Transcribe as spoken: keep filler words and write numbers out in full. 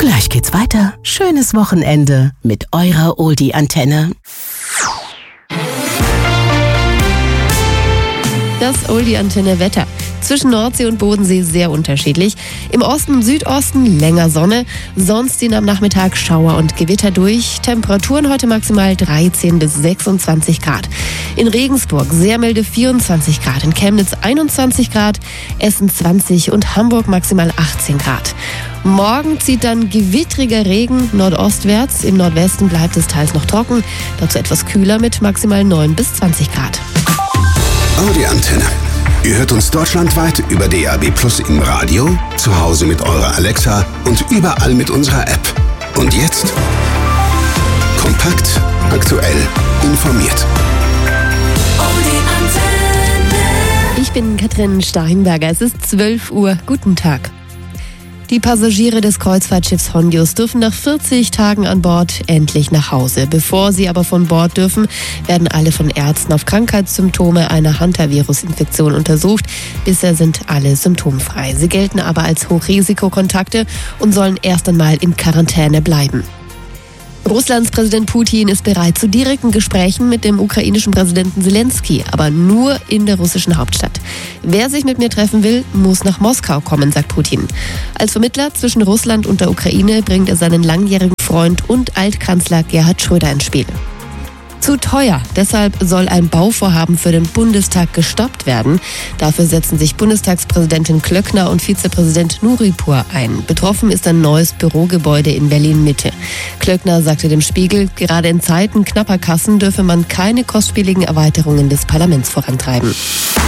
Gleich geht's weiter. Schönes Wochenende mit eurer Oldie-Antenne. Das Oldie-Antenne-Wetter. Zwischen Nordsee und Bodensee sehr unterschiedlich. Im Osten und Südosten länger Sonne, sonst ziehen am Nachmittag Schauer und Gewitter durch. Temperaturen heute maximal dreizehn bis sechsundzwanzig Grad. In Regensburg sehr milde vierundzwanzig Grad, in Chemnitz einundzwanzig Grad, Essen zwanzig und Hamburg maximal achtzehn Grad. Morgen zieht dann gewittriger Regen nordostwärts. Im Nordwesten bleibt es teils noch trocken, dazu etwas kühler mit maximal neun bis zwanzig Grad. Oldie-Antenne. Ihr hört uns deutschlandweit über D A B Plus im Radio, zu Hause mit eurer Alexa und überall mit unserer App. Und jetzt kompakt, aktuell, informiert. Ich bin Katrin Steinberger. Es ist zwölf Uhr. Guten Tag. Die Passagiere des Kreuzfahrtschiffs Hondius dürfen nach vierzig Tagen an Bord endlich nach Hause. Bevor sie aber von Bord dürfen, werden alle von Ärzten auf Krankheitssymptome einer Hantavirus-Infektion untersucht. Bisher sind alle symptomfrei. Sie gelten aber als Hochrisikokontakte und sollen erst einmal in Quarantäne bleiben. Russlands Präsident Putin ist bereit zu direkten Gesprächen mit dem ukrainischen Präsidenten Zelensky, aber nur in der russischen Hauptstadt. Wer sich mit mir treffen will, muss nach Moskau kommen, sagt Putin. Als Vermittler zwischen Russland und der Ukraine bringt er seinen langjährigen Freund und Altkanzler Gerhard Schröder ins Spiel. Zu teuer. Deshalb soll ein Bauvorhaben für den Bundestag gestoppt werden. Dafür setzen sich Bundestagspräsidentin Klöckner und Vizepräsident Nuripur ein. Betroffen ist ein neues Bürogebäude in Berlin-Mitte. Klöckner sagte dem Spiegel, gerade in Zeiten knapper Kassen dürfe man keine kostspieligen Erweiterungen des Parlaments vorantreiben.